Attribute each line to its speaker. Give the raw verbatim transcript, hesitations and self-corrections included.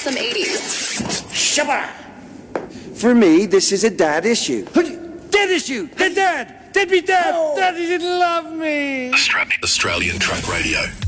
Speaker 1: some eighties.
Speaker 2: Shabba! For me, this is a dad issue. Dad issue! Dead dad! Dead be dad!
Speaker 3: Oh.
Speaker 2: Daddy didn't love me!
Speaker 4: Australian Truck Radio.